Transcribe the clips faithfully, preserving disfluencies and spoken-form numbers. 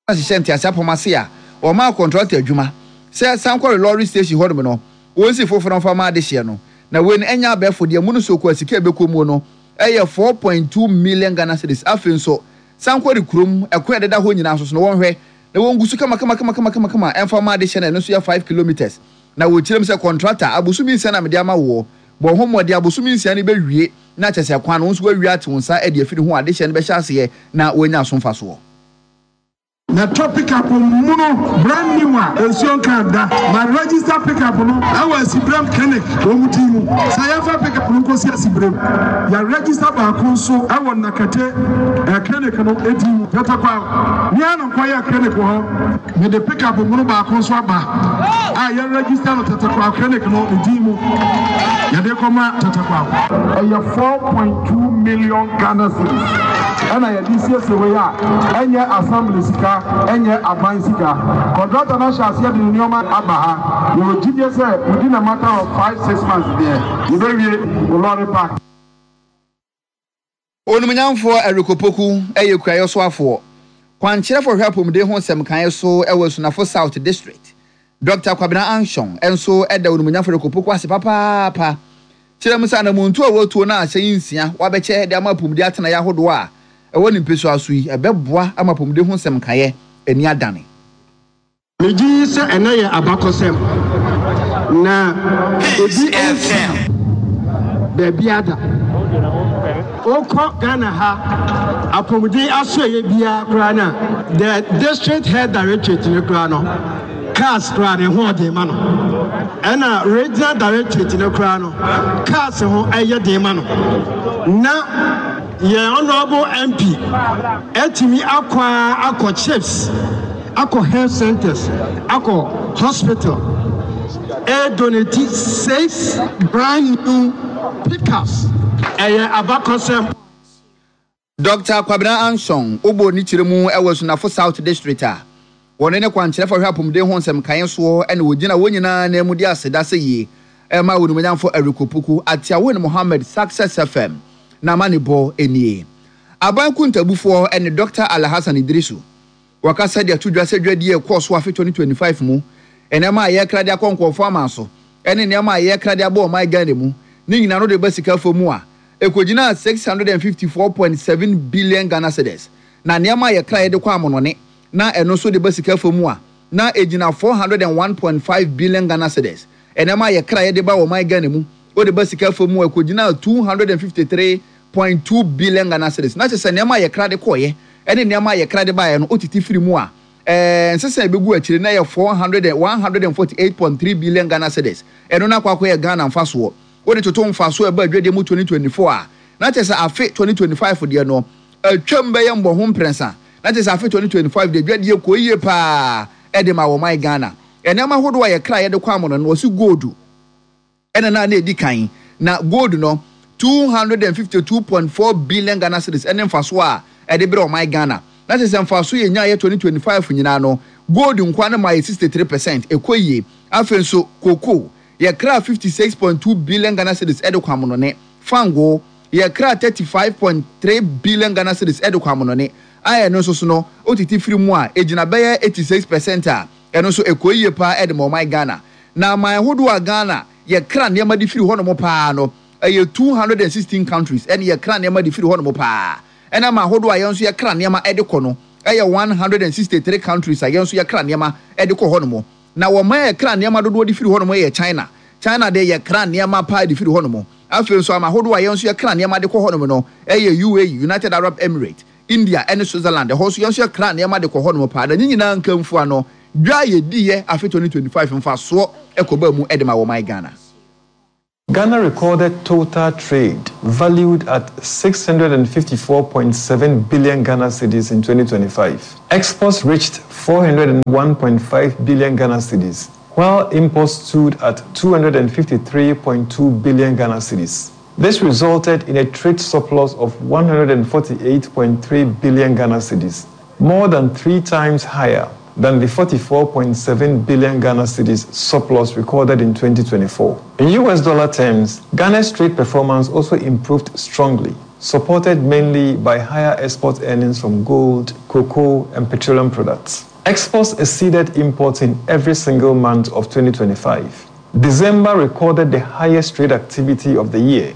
Senti Asapomasi, or my contractor Juma. Say some call lorry station Hormono, once if for from Madisiano. Now when any bear for the Munusuko Sikebekumono, a four point two million Ghana cedis. Afin so some call the crum, acquired that one in house no one way. The one who come, come, come, come, come, come, and for Madisian and no five kilometers. Now we tell him a contractor, Abusumi Sana Mediama war, but home what the Abusumi Sani be not as a quan who react to inside the feed who addition Beshas now when now some fast war. Na topic up muno brand new one ension kanda my register pick up no awa sibram clinic omutimu sayafa pick up no kosi sibram ya register ba konso awa nakate e clinic no edimu tatakwa ni ana kwa ya clinic ho me de pick up muno ba konso aba ah ya register no tatakwa clinic no edimu ya de koma tatakwa ya four point two million Ghana cedis ana ya D C S we ya enye assembly sika enye abansika contractor na shall see the Newman Abaha you will give yourself within a matter of five six months there you will lorry park Onumunyamfo Erikopoku eye kwayo so afo kwanchere for hwapom de ho sem kan so e wasunafo South District Doctor Kwabena Anshon enso eda onumunyamfo Erikopoku ase papa pa kire musa na muntu a wotuo na ahye nsia wabeche de amapom de atena ya hodo a ewo ni mpeso aso yi ebeboa amapom de ho sem kan ye eni adane meji se enaye abakosem na ebi ensem bebi ada oko Ghana ha apomudi aso ye bia kra na the district head directorate ne kra no cars kra ne ho de ma no ena regional directorate ne kra no cars ho eye de ma no na ye honorable M P etimi akwa akọ chiefs akọ health centers akọ hospital e donate six brand new pickups eye abakosem Doctor Kwabena Anshon obo ni kiremu ewasunafo South District a woni ne kwanchere for hwapom de ho nsem kan so ene wogina wonyina na emudi aseda seyi e ma wonu manyamfo Erikopoku atia woni Mohammed Success F M na manibo enie aban kuntabufo ene Doctor Alhassan Idrisu wakasa dia tudwa sedwadi e course wa twenty twenty-five mu ene ma ye krade akonkofo amanso ene ne ma ye krade abo my Ghana mu ni nyina no de basika fo mu a ekogina six hundred fifty-four point seven billion Ghana cedis na ne ma ye krade de kwa amonone na eno so de basika fo mu a na ejina four hundred one point five billion Ghana cedis ene ma ye krade de ba wo my Ghana mu o de basika fo mu ekogina two hundred fifty-three point two billion Ghana cedis na se ne ma ye krade koye ene ne ma ye krade ba ye no otiti firi mu a eh nsese ebegu akire na ye four hundred one hundred forty-eight point three billion Ghana cedis eno na kwa kwa ye Ghana mfaso o de toto mfaso e ba adwede mu twenty twenty-four a na te se afi twenty twenty-five de no atwam be ye mbo ho prensa na te se afi twenty twenty-five de adwede ye koyie pa e de ma wo mai Ghana ene ma hodo ye kra ye de kwa mo no osi gold ene na na edi kan na gold no two hundred fifty-two point four billion Ghana cedis ene mfaso a e de bre o mai Ghana na te se mfaso ye nya ye twenty twenty-five nyina no gold nkwa na mai sixty-three percent ekoyie afenso koko ye kra fifty-six point two billion Ghana cedis e de kwa mo no ne fango ye kra thirty-five point three billion Ghana cedis e de kwa mo no ne aye no so so no otiti firi mu a ejina be ye eighty-six percent a eno so ekoyie pa e de mo mai Ghana na mai hodo a Ghana ye kra ne ma di firi ho no mo pa no aye two hundred sixteen countries and ye kra ne ma di firi ho no mo pa ena ma hodo a ye nso ye kra ne ma e de ko no aye one hundred sixty-three countries a ye nso ye kra ne ma e de ko ho no mo na wo ma ye kra ne ma dodo di firi ho no mo ye China China de ye kra ne ma pa di firi ho no mo afi nso ama hodo a ye nso ye kra ne ma de ko ho no mo no aye U A E United Arab Emirates India and Switzerland ho so ye nso ye kra ne ma de ko ho no mo pa da nyina nkamfu ano dwa ye di ye afi twenty twenty-five mfa so ekoba mu e de ma wo mai Ghana. Ghana recorded total trade valued at six hundred fifty-four point seven billion Ghana cedis in twenty twenty-five. Exports reached four hundred one point five billion Ghana cedis, while imports stood at two hundred fifty-three point two billion Ghana cedis. This resulted in a trade surplus of one hundred forty-eight point three billion Ghana cedis, more than three times higher than the forty-four point seven billion Ghana cedis surplus recorded in twenty twenty-four. In U S dollar terms, Ghana's trade performance also improved strongly, supported mainly by higher export earnings from gold, cocoa, and petroleum products. Exports exceeded imports in every single month of twenty twenty-five. December recorded the highest trade activity of the year.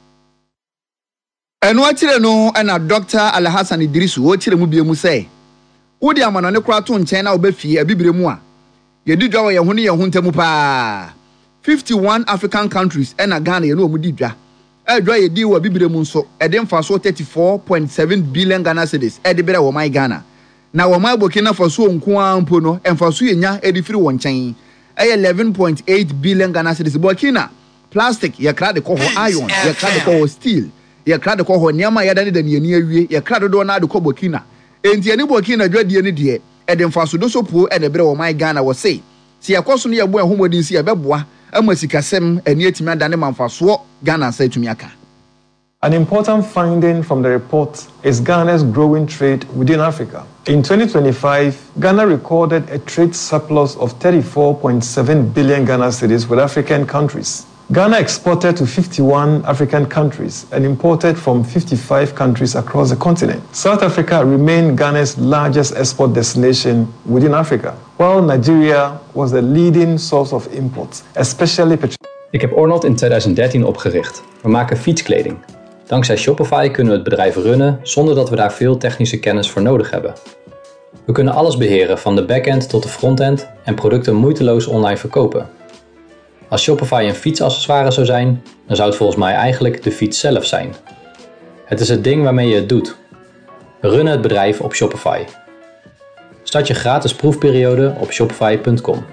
And what you know, and a Doctor Alhassan Idrisu, what you mu say? Udi amana ne kwa to nchen na obefi abibire mu a. Ye di dwa ye ho ne ye ho ntemu pa. fifty-one African countries and a Ghana ye no mu di dwa. E dwa ye di wo abibire mu nso, e de mfa so thirty-four point seven billion Ghana cedis e de bere wo mai Ghana. Na wo mai Burkina Faso nko ampo no, emfa so ye nya e di firi wo nchen. E eleven point eight billion Ghana cedis. Burkina plastic ye kra de ko ho iron, ye kra de ko ho steel, ye kra de ko ho niama ye da ne da ne ani awie, ye kra do na de ko Burkina. Enti ani Burkina dwadie ne de e de mfa so do so po e de bere wo mai Ghana wo sei. Si yakoso no ye bo ehomodin si ye beboa ama sikasem ani atimi adane manfaso Ghana sa atumi aka. An important finding from the report is Ghana's growing trade within Africa. In twenty twenty-five, Ghana recorded a trade surplus of thirty-four point seven billion Ghana cedis with African countries. Ghana exported to fifty-one African countries and imported from fifty-five countries across the continent. South Africa remained Ghana's largest export destination within Africa, while Nigeria was the leading source of imports, especially petroleum. Ik heb Ornod in twintig dertien opgericht. We maken fietskleding. Dankzij Shopify kunnen we het bedrijf runnen zonder dat we daar veel technische kennis voor nodig hebben. We kunnen alles beheren, van de backend tot de frontend, en producten moeiteloos online verkopen. Als Shopify een fietsaccessoire zou zijn, dan zou het volgens mij eigenlijk de fiets zelf zijn. Het is het ding waarmee je het doet. We runnen het bedrijf op Shopify. Start je gratis proefperiode op shopify punt com.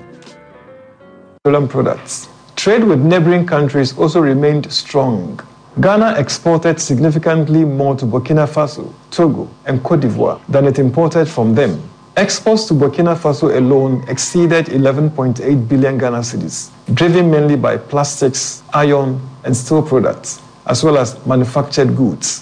Products. Trade with neighboring countries also remained strong. Ghana exported significantly more to Burkina Faso, Togo, and Côte d'Ivoire than it imported from them. Exports to Burkina Faso alone exceeded eleven point eight billion Ghana cedis, driven mainly by plastics, iron, and steel products, as well as manufactured goods.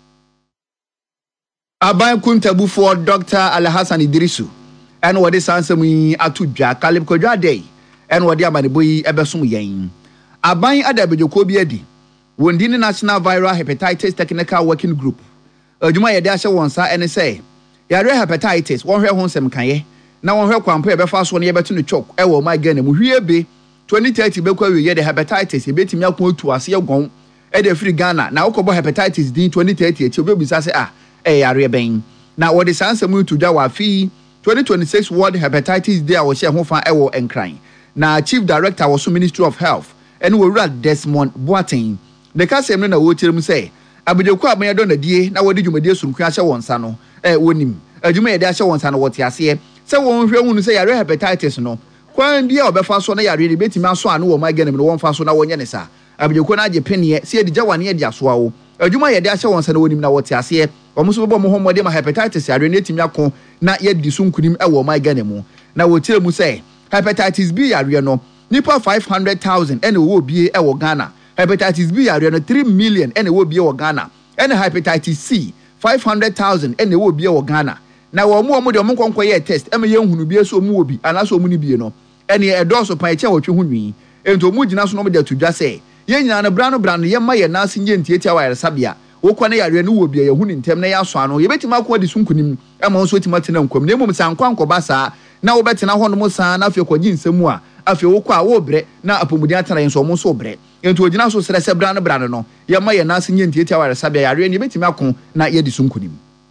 Aban kuntabu for Doctor Alhassan Idrisu, and what is answer me atudja Kalib Kodja Day, and what the Abaniboy Ebesum Yang. Aban Adabijoko Biedi, Wundini National Viral Hepatitis Technical Working Group. Ojuma Yadasha Wansa and say, Yare hepatitis, one hair home kanye. Now one hair kwampo ebe fast one ebe to the choke. Ewo my gene mu hwie be twenty thirty be kwa we the hepatitis e betimi akon tu ase gon e de free Ghana. Na ukobo hepatitis din twenty thirty e ti obi bisa se ah e yare ben. Na wo de sanse mu tu da wa fi twenty twenty-six World Hepatitis Day a wo share ho fa ewo enkran. Na Chief Director was Ministry of Health and we were Desmond Boateng. The kasem no na wo tirem say abedekwa aban na die na wo de dwumade sunku ahye wonsa no eh wonim adwuma ye de ahye wonsa no wote ase se won hwe hunu se yare hepatitis no kwan bia obefa so na yare ne betimi aso anu wo maganem no wonfa so na wonye ne sa abedekwa na age penie se ye digya wane ye de aso awo adwuma ye de ahye wonsa no wonim na wote ase omo so bebo mo homode ma hepatitis yare ne timi akon na ye di sunkunim e wo maganem na wo tirem se hepatitis B yare no nipa five hundred thousand ene wo bie e wo Ghana. Hepatitis B yare no three million ene wo bie wo Ghana. Ene hepatitis C five hundred thousand ene wo bie wo Ghana. Na wo mu omo de omo konkɔ ye test ema ye hunu bie so mu wo bi anaso mu ni bie no. Ene e dɔso pan eche wotwe hu nwi. Ento mu gina so no mo de tudwa se. Ye nyina no bra no bra no ye ma ye na se nye ntiatia wa yare sabia. Wo kɔ na yare no wo bie ye hu ni ntem na ya so ano. Ye betima akɔ di sunkunim ema so tima tena nkom. Na emom san kwankɔ ba saa na wo betena ho no mo saa na afie kɔgi nsɛmu a afie wo kɔ a wo bre na apomudi atana yen so mo so bre. Ento ogina so sere se bra no bra no ye ma ye na se nye ntiatia wa yare sabia yare ni betimi akɔ na ye di sunkunim.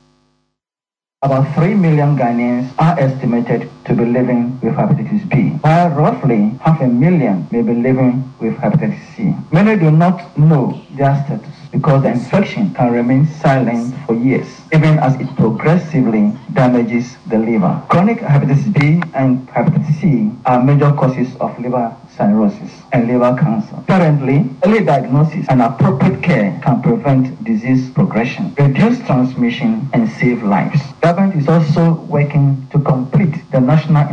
About three million Ghanaians are estimated to be living with hepatitis B, while roughly half a million may be living with hepatitis C. Many do not know their status because the infection can remain silent for years, even as it progressively damages the liver. Chronic hepatitis B and hepatitis C are major causes of liver cirrhosis and liver cancer. Currently, early diagnosis and appropriate care can prevent disease progression, reduce transmission, and save lives. Government is also working to complete the national